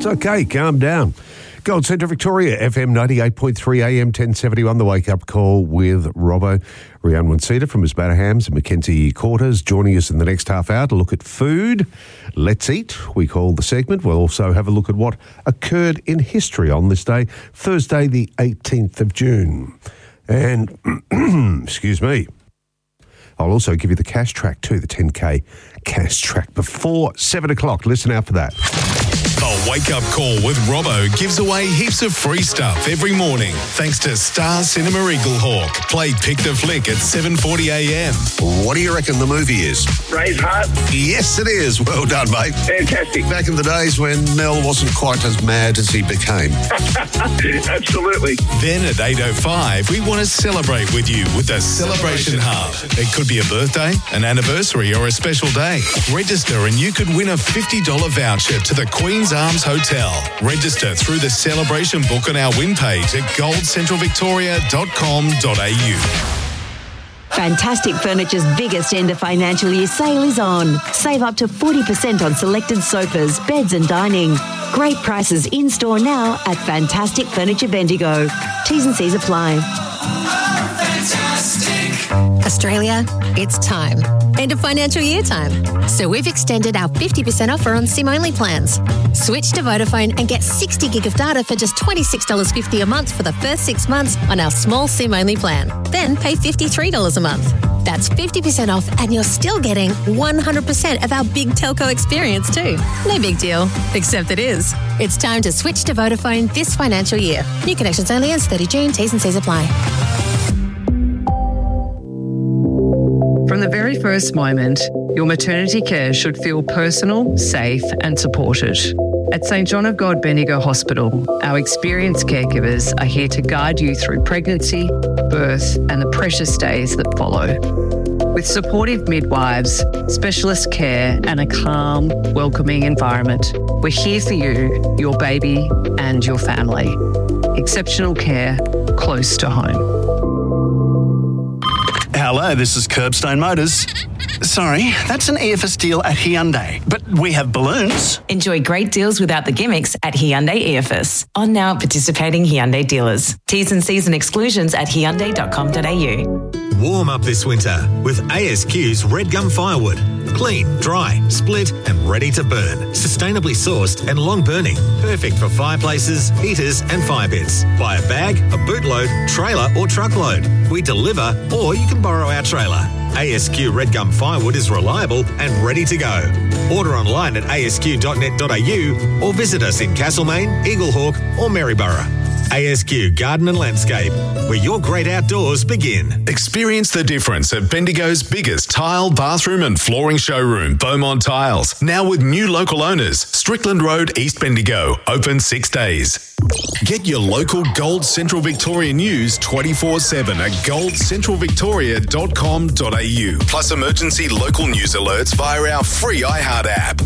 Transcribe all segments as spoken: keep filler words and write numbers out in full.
It's okay, calm down. Gold Central Victoria, F M ninety-eight point three, A M ten seventy-one, the wake-up call with Robbo. Rhian Wansita from his Hams and Mackenzie Quarters joining us in the next half hour to look at food. Let's Eat, we call the segment. We'll also have a look at what occurred in history on this day, Thursday the eighteenth of June. And, excuse me, I'll also give you the cash track too, the ten K cash track before seven o'clock. Listen out for that. The Wake Up Call with Robbo gives away heaps of free stuff every morning thanks to Star Cinema Eaglehawk. Play Pick the Flick at seven forty a m. What do you reckon the movie is? Braveheart. Yes, it is. Well done, mate. Fantastic. Back in the days when Mel wasn't quite as mad as he became. Absolutely. Then at eight oh five, we want to celebrate with you with the Celebration Hub. It could be a birthday, an anniversary or a special day. Register and you could win a fifty dollars voucher to the Queen's Arms Hotel. Register through the celebration book on our win page at gold central victoria dot com dot a u. Fantastic Furniture's biggest end of financial year sale is on. Save up to forty percent on selected sofas, beds and dining. Great prices in-store now at Fantastic Furniture Bendigo. T's and C's apply. Australia, it's time. End of financial year time. So we've extended our fifty percent offer on SIM-only plans. Switch to Vodafone and get sixty gig of data for just twenty-six dollars fifty a month for the first six months on our small SIM-only plan. Then pay fifty-three dollars a month. That's fifty percent off and you're still getting one hundred percent of our big telco experience too. No big deal, except it is. It's time to switch to Vodafone this financial year. New connections only ends thirty June. T's and C's apply. From the very first moment, your maternity care should feel personal, safe and supported. At St John of God Bendigo Hospital, our experienced caregivers are here to guide you through pregnancy, birth and the precious days that follow. With supportive midwives, specialist care and a calm, welcoming environment, we're here for you, your baby and your family. Exceptional care close to home. Hello, this is Curbstone Motors. Sorry, that's an E F S deal at Hyundai, but we have balloons. Enjoy great deals without the gimmicks at Hyundai E F S. On now at participating Hyundai dealers. T's and C's and exclusions at hyundai dot com dot a u. Warm up this winter with A S Q's Red Gum Firewood. Clean, dry, split and ready to burn. Sustainably sourced and long burning. Perfect for fireplaces, heaters and fire pits. Buy a bag, a bootload, trailer or truckload. We deliver or you can borrow our trailer. A S Q Red Gum Firewood is reliable and ready to go. Order online at a s q dot net dot a u or visit us in Castlemaine, Eaglehawk or Maryborough. A S Q Garden and Landscape, where your great outdoors begin. Experience the difference at Bendigo's biggest tile, bathroom and flooring showroom, Beaumont Tiles. Now with new local owners, Strickland Road, East Bendigo, open six days. Get your local Gold Central Victoria news twenty-four seven at gold central victoria dot com dot a u. Plus emergency local news alerts via our free iHeart app.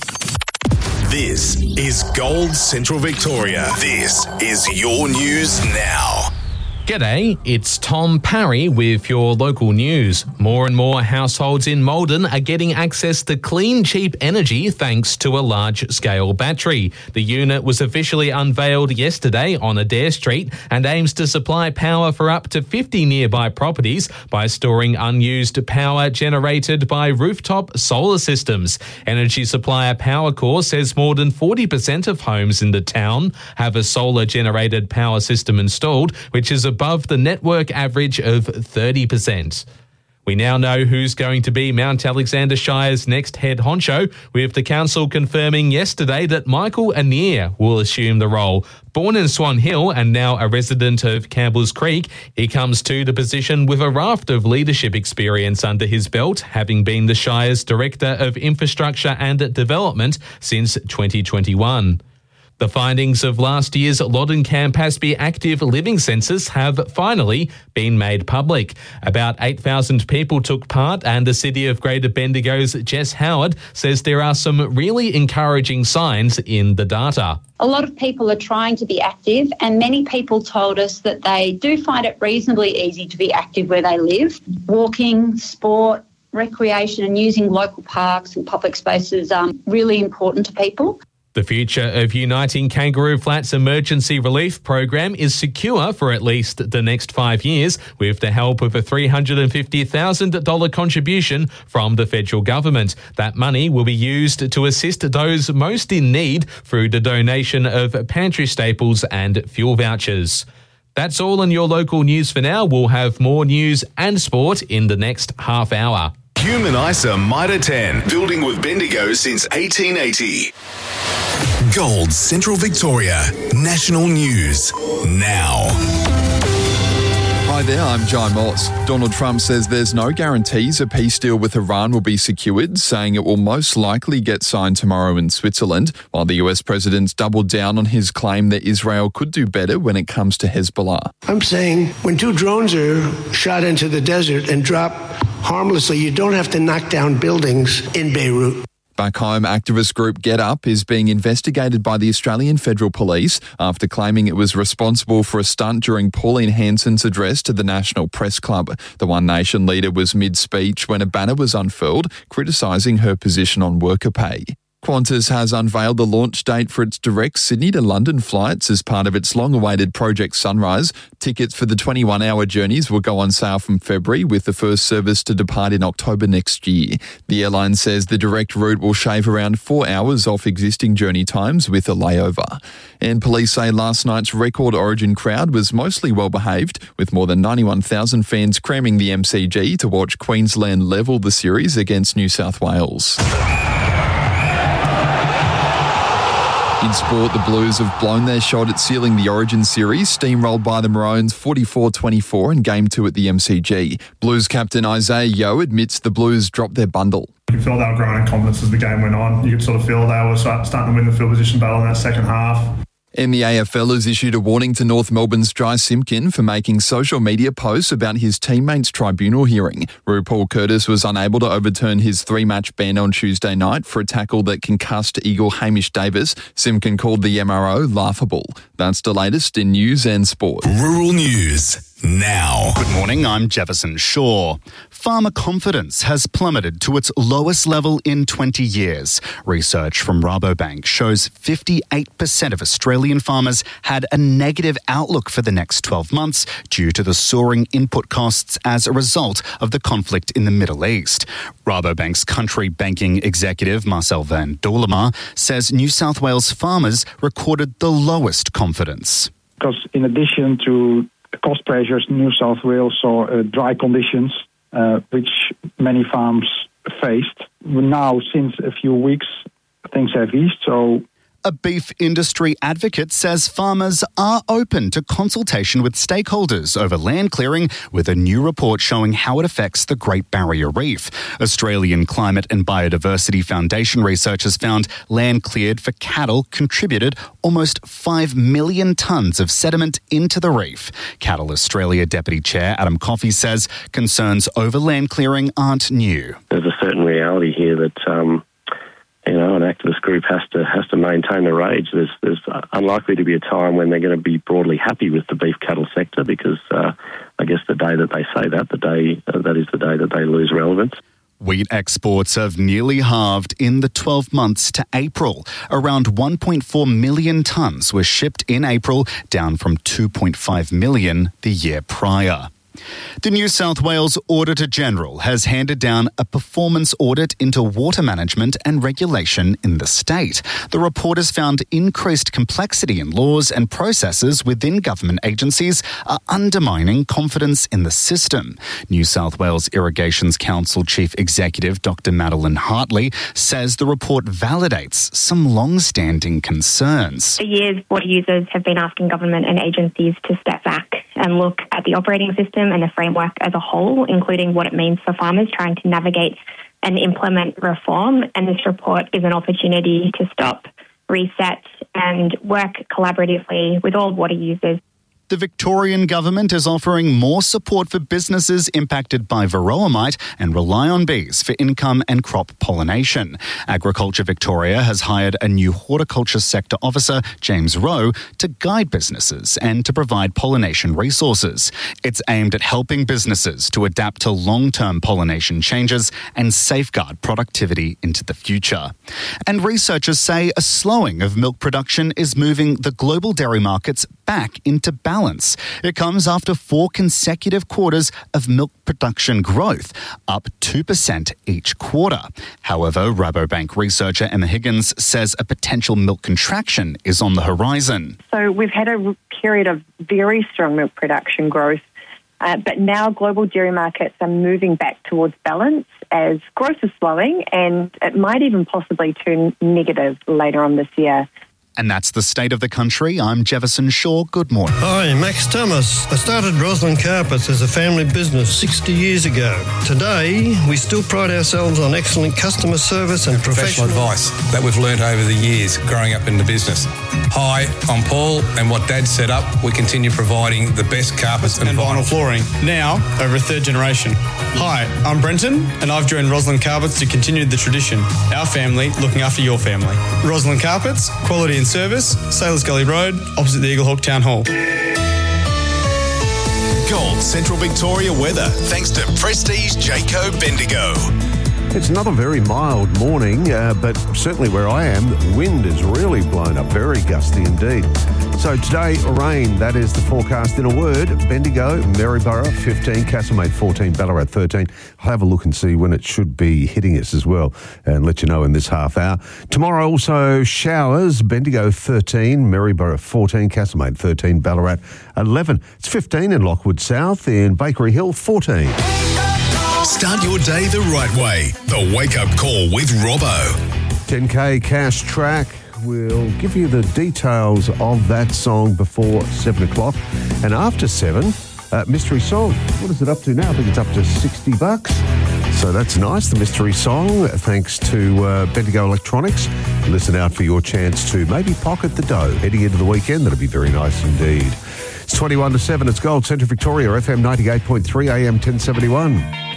This is Gold Central Victoria. This is your news now. G'day, it's Tom Parry with your local news. More and more households in Maldon are getting access to clean, cheap energy thanks to a large-scale battery. The unit was officially unveiled yesterday on Adair Street and aims to supply power for up to fifty nearby properties by storing unused power generated by rooftop solar systems. Energy supplier Powercore says more than forty percent of homes in the town have a solar-generated power system installed, which is above the network average of thirty percent. We now know who's going to be Mount Alexander Shire's next head honcho, with the council confirming yesterday that Michael Annear will assume the role. Born in Swan Hill and now a resident of Campbell's Creek, he comes to the position with a raft of leadership experience under his belt, having been the Shire's Director of Infrastructure and Development since twenty twenty-one. The findings of last year's Loddon Campaspe Active Living Census have finally been made public. About eight thousand people took part, and the City of Greater Bendigo's Jess Howard says there are some really encouraging signs in the data. A lot of people are trying to be active, and many people told us that they do find it reasonably easy to be active where they live. Walking, sport, recreation and using local parks and public spaces are really important to people. The future of Uniting Kangaroo Flats Emergency Relief Program is secure for at least the next five years with the help of a three hundred fifty thousand dollars contribution from the federal government. That money will be used to assist those most in need through the donation of pantry staples and fuel vouchers. That's all in your local news for now. We'll have more news and sport in the next half hour. Human ISA Mitre ten, building with Bendigo since eighteen eighty. Gold Central Victoria, national news now. Hi there, I'm Jai Moss. Donald Trump says there's no guarantees a peace deal with Iran will be secured, saying it will most likely get signed tomorrow in Switzerland, while the U S president's doubled down on his claim that Israel could do better when it comes to Hezbollah. I'm saying when two drones are shot into the desert and drop harmlessly, you don't have to knock down buildings in Beirut. Back home, activist group Get Up is being investigated by the Australian Federal Police after claiming it was responsible for a stunt during Pauline Hanson's address to the National Press Club. The One Nation leader was mid-speech when a banner was unfurled, criticising her position on worker pay. Qantas has unveiled the launch date for its direct Sydney to London flights as part of its long-awaited Project Sunrise. Tickets for the twenty-one hour journeys will go on sale from February, with the first service to depart in October next year. The airline says the direct route will shave around four hours off existing journey times with a layover. And police say last night's record Origin crowd was mostly well-behaved, with more than ninety-one thousand fans cramming the M C G to watch Queensland level the series against New South Wales. In sport, the Blues have blown their shot at sealing the Origin series, steamrolled by the Maroons forty-four twenty-four in Game two at the M C G. Blues captain Isaiah Yeo admits the Blues dropped their bundle. You could feel they were growing in confidence as the game went on. You could sort of feel they were starting to win the field position battle in that second half. And the A F L has issued a warning to North Melbourne's Jai Simpkin for making social media posts about his teammates' tribunal hearing. RuPaul Curtis was unable to overturn his three-match ban on Tuesday night for a tackle that concussed Eagle Hamish Davis. Simpkin called the M R O laughable. That's the latest in news and sport. Rural News now. Good morning, I'm Jefferson Shaw. Farmer confidence has plummeted to its lowest level in twenty years. Research from Rabobank shows fifty-eight percent of Australian farmers had a negative outlook for the next twelve months due to the soaring input costs as a result of the conflict in the Middle East. Rabobank's country banking executive, Marcel van Doolema, says New South Wales farmers recorded the lowest confidence. Because in addition to cost pressures, New South Wales saw uh, dry conditions, uh, which many farms faced. Now, since a few weeks, things have eased, so... A beef industry advocate says farmers are open to consultation with stakeholders over land clearing, with a new report showing how it affects the Great Barrier Reef. Australian Climate and Biodiversity Foundation researchers found land cleared for cattle contributed almost five million tonnes of sediment into the reef. Cattle Australia Deputy Chair Adam Coffey says concerns over land clearing aren't new. There's a certain reality here that... Um You know, an activist group has to has to maintain the rage. There's there's unlikely to be a time when they're going to be broadly happy with the beef cattle sector, because uh, I guess the day that they say that, the day uh, that is the day that they lose relevance. Wheat exports have nearly halved in the twelve months to April. Around one point four million tonnes were shipped in April, down from two point five million the year prior. The New South Wales Auditor-General has handed down a performance audit into water management and regulation in the state. The report has found increased complexity in laws and processes within government agencies are undermining confidence in the system. New South Wales Irrigations Council Chief Executive Doctor Madeline Hartley says the report validates some long-standing concerns. For years, water users have been asking government and agencies to step back and look at the operating system and the framework as a whole, including what it means for farmers trying to navigate and implement reform. And this report is an opportunity to stop, reset and work collaboratively with all water users. The Victorian government is offering more support for businesses impacted by varroa mite and rely on bees for income and crop pollination. Agriculture Victoria has hired a new horticulture sector officer, James Rowe, to guide businesses and to provide pollination resources. It's aimed at helping businesses to adapt to long-term pollination changes and safeguard productivity into the future. And researchers say a slowing of milk production is moving the global dairy markets back into balance. It comes after four consecutive quarters of milk production growth, up two percent each quarter. However, Rabobank researcher Emma Higgins says a potential milk contraction is on the horizon. So we've had a period of very strong milk production growth, uh, but now global dairy markets are moving back towards balance as growth is slowing, and it might even possibly turn negative later on this year. And that's the state of the country. I'm Jefferson Shaw. Good morning. Hi, Max Thomas. I started Roslyn Carpets as a family business sixty years ago. Today, we still pride ourselves on excellent customer service and professional, professional advice that we've learnt over the years growing up in the business. Hi, I'm Paul, and what Dad set up, we continue providing the best carpets and, and vinyl flooring, now over a third generation. Hi, I'm Brenton, and I've joined Roslyn Carpets to continue the tradition. Our family looking after your family. Roslyn Carpets, quality and service, Sailors Gully Road, opposite the Eaglehawk Town Hall. Gold Central Victoria weather, thanks to Prestige Jayco Bendigo. It's another very mild morning, uh, but certainly where I am, the wind is really blown up, very gusty indeed. So today, rain, that is the forecast in a word. Bendigo, Maryborough, fifteen, Castlemaine, fourteen, Ballarat, thirteen. I'll have a look and see when it should be hitting us as well and let you know in this half hour. Tomorrow also showers, Bendigo, thirteen, Maryborough, fourteen, Castlemaine, thirteen, Ballarat, eleven. It's fifteen in Lockwood South, in Bakery Hill, fourteen. Start your day the right way. The Wake Up Call with Robbo. ten K cash track. We'll give you the details of that song before seven o'clock. And after seven, uh, mystery song. What is it up to now? I think it's up to sixty bucks. So that's nice, the mystery song, thanks to uh, Bendigo Electronics. Listen out for your chance to maybe pocket the dough. Heading into the weekend, that'll be very nice indeed. It's twenty-one to seven. It's Gold Central Victoria, F M ninety-eight point three, A M ten seventy-one.